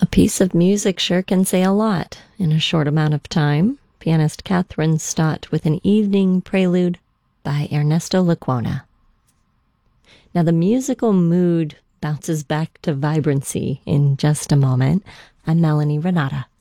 A piece of music sure can say a lot in a short amount of time. Pianist Catherine Stott with an evening prelude by Ernesto Lecuona. Now the musical mood bounces back to vibrancy in just a moment. I'm Melanie Renata.